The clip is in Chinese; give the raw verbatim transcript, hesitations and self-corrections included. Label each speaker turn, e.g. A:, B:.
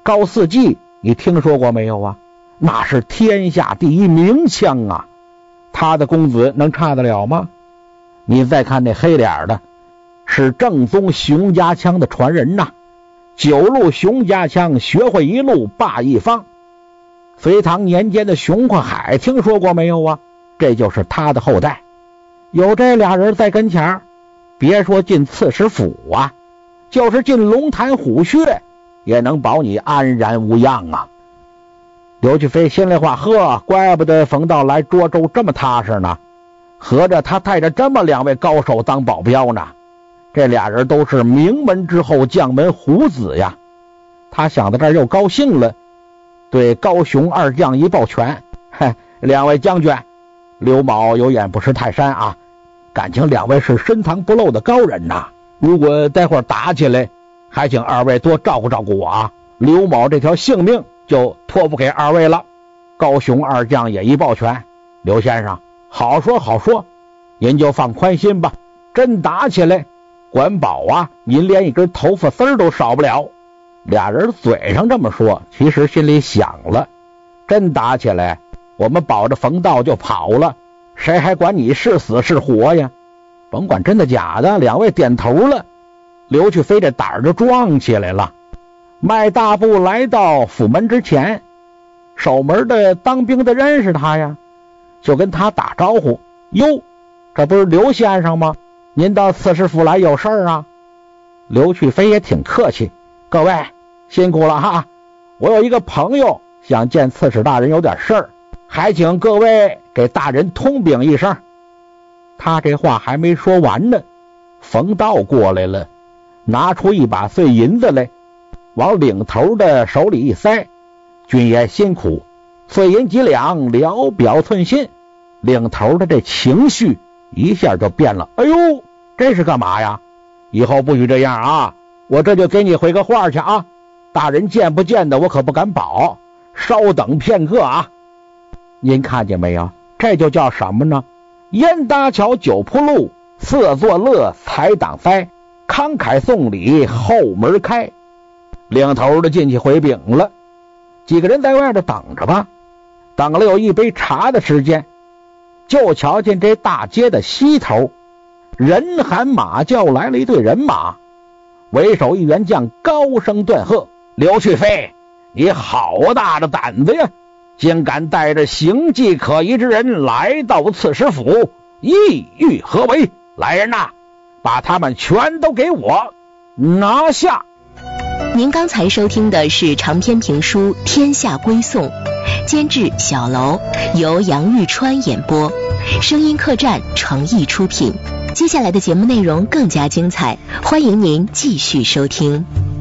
A: 高四季你听说过没有啊？那是天下第一名枪啊，他的公子能差得了吗？你再看那黑脸的，是正宗熊家枪的传人呐、啊，九路熊家枪，学会一路霸一方。隋唐年间的熊阔海听说过没有啊？这就是他的后代。有这俩人在跟前，别说进刺史府啊，就是进龙潭虎穴也能保你安然无恙啊。刘去飞心里话，呵，怪不得冯道来涿州这么踏实呢，合着他带着这么两位高手当保镖呢。这俩人都是名门之后将门虎子呀。他想到这儿又高兴了，对高雄二将一抱拳，嘿，两位将军，刘某有眼不识泰山啊，感情两位是深藏不露的高人呐、啊。如果待会儿打起来，还请二位多照顾照顾我啊，刘某这条性命就托付给二位了。高雄二将也一抱拳，刘先生好说好说，您就放宽心吧，真打起来管保啊，您连一根头发丝儿都少不了。俩人嘴上这么说，其实心里想了，真打起来我们保着冯道就跑了，谁还管你是死是活呀？甭管真的假的，两位点头了。刘去飞这胆儿就壮起来了，迈大步来到府门之前，守门的当兵的认识他呀，就跟他打招呼，哟，这不是刘先生吗？您到刺史府来有事儿啊？刘去飞也挺客气，各位辛苦了哈，我有一个朋友想见刺史大人有点事儿，还请各位给大人通禀一声。他这话还没说完呢，冯道过来了，拿出一把碎银子来，往领头的手里一塞，军爷辛苦，碎银几两，聊表寸心。领头的这情绪一下就变了，哎呦，这是干嘛呀？以后不许这样啊，我这就给你回个话去啊，大人见不见的我可不敢保，稍等片刻啊。您看见没有，这就叫什么呢？烟搭桥酒铺路，色作乐财挡灾，慷慨送礼后门开。领头的进去回禀了，几个人在外头等着吧。等了有一杯茶的时间，就瞧见这大街的西头，人喊马叫来了一队人马，为首一员将高声断喝：刘去飞，你好大的胆子呀，竟敢带着形迹可疑之人来到刺史府，意欲何为？来人呐，把他们全都给我拿下！
B: 您刚才收听的是长篇评书《天下归宋》，监制小楼，由杨玉川演播，声音客栈诚意出品。接下来的节目内容更加精彩，欢迎您继续收听。